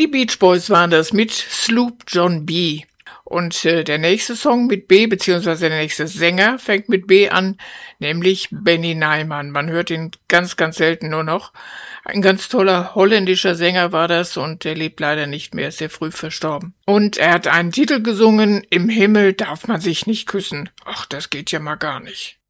Die Beach Boys waren das mit Sloop John B. Und der nächste Song mit B, beziehungsweise der nächste Sänger fängt mit B an, nämlich Benny Neiman. Man hört ihn ganz, ganz selten nur noch. Ein ganz toller holländischer Sänger war das und der lebt leider nicht mehr, ist sehr früh verstorben. Und er hat einen Titel gesungen, Im Himmel darf man sich nicht küssen. Ach, das geht ja mal gar nicht.